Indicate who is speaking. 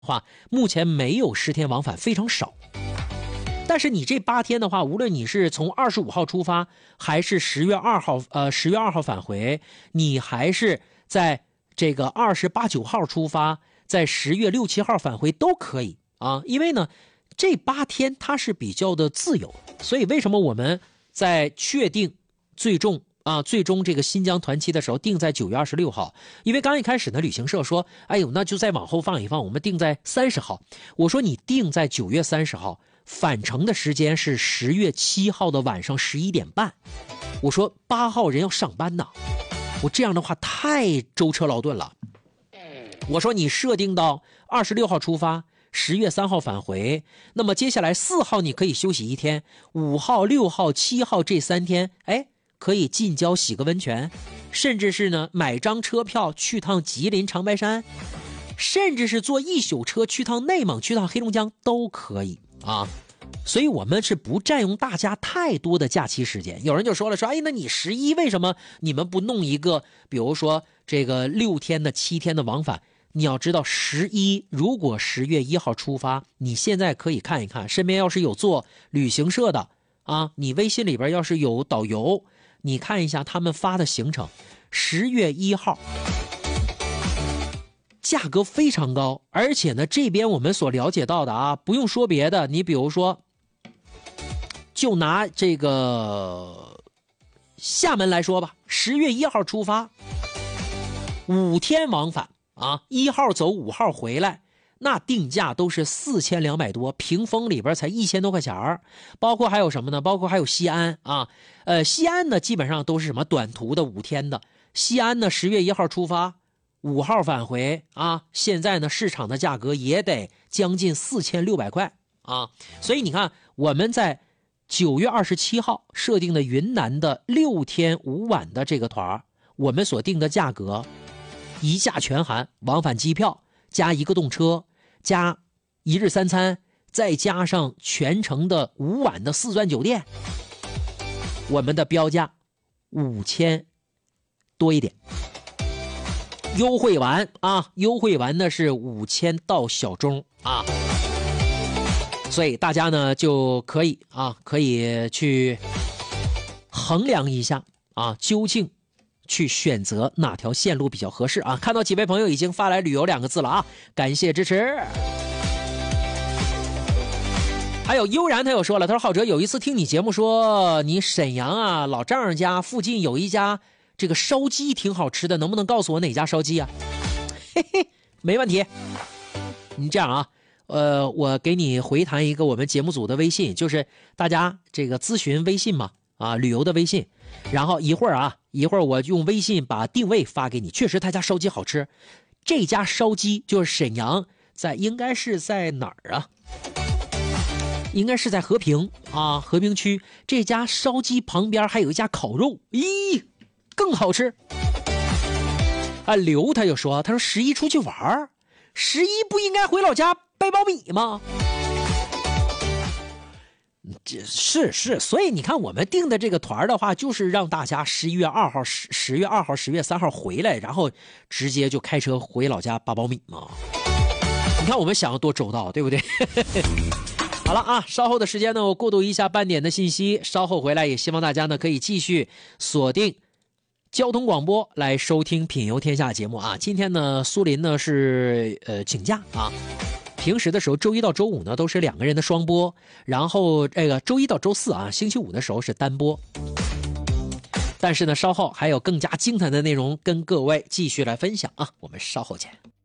Speaker 1: 话，目前没有10天往返，非常少。但是你这8天的话，无论你是从25号出发，还是10月2号，10月2号返回，你还是在这个28、9号出发，在10月6、7号返回都可以啊。因为呢，这8天它是比较的自由，所以为什么我们在确定最终这个新疆团期的时候定在9月26号？因为刚一开始呢，旅行社说，哎呦，那就再往后放一放，我们定在30号。我说你定在9月30号。返程的时间是10月7号的晚上11点半，我说8号人要上班呢，我这样的话太舟车劳顿了。我说你设定到26号出发，10月3号返回，那么接下来4号你可以休息1天，5号、6号、7号这3天，可以近郊洗个温泉，甚至是呢买张车票去趟吉林长白山，甚至是坐1宿车去趟内蒙、去趟黑龙江都可以啊。所以我们是不占用大家太多的假期时间。有人就说了，说那你11为什么你们不弄一个比如说这个6天的7天的往返？你要知道11如果10月1号出发，你现在可以看一看身边要是有做旅行社的啊，你微信里边要是有导游，你看一下他们发的行程，10月1号价格非常高，而且呢这边我们所了解到的啊，不用说别的，你比如说就拿这个厦门来说吧，10月1号出发，5天往返啊，1号走5号回来，那定价都是4200多，屏风里边才1000多块钱。包括还有什么呢？包括还有西安啊，西安呢基本上都是什么短途的5天的，西安呢10月1号出发，5号返回啊，现在呢市场的价格也得将近4600块啊。所以你看我们在9月27号设定的云南的6天5晚的这个团，我们所定的价格一价全含，往返机票加1个动车加1日3餐，再加上全程的5晚的4钻酒店，我们的标价5000多一点。优惠完啊，优惠完呢是5000到小中啊，所以大家呢就可以去衡量一下啊，究竟去选择哪条线路比较合适啊。看到几位朋友已经发来旅游2个字了啊，感谢支持。还有悠然他又说了，他说浩哲有一次听你节目说你沈阳啊老丈人家附近有一家这个烧鸡挺好吃的，能不能告诉我哪家烧鸡啊？嘿嘿，没问题。你这样啊，我给你回弹一个我们节目组的微信，就是大家这个咨询微信嘛，啊，旅游的微信。然后一会儿我用微信把定位发给你，确实他家烧鸡好吃。这家烧鸡就是沈阳应该是在哪儿啊？应该是在和平啊，和平区。这家烧鸡旁边还有一家烤肉，咦，更好吃。啊，刘他就说，他说11出去玩，11不应该回老家掰苞米吗？这是，所以你看我们定的这个团的话，就是让大家11月2号、10月2号、10月3号回来，然后直接就开车回老家扒苞米嘛。你看我们想要多周到，对不对？好了啊，稍后的时间呢，我过渡一下半点的信息，稍后回来也希望大家呢可以继续锁定交通广播来收听品游天下节目啊。今天呢苏林呢是请假啊，平时的时候周一到周五呢都是2个人的双播，然后这个周一到周四啊，星期五的时候是单播。但是呢稍后还有更加精彩的内容跟各位继续来分享啊，我们稍后见。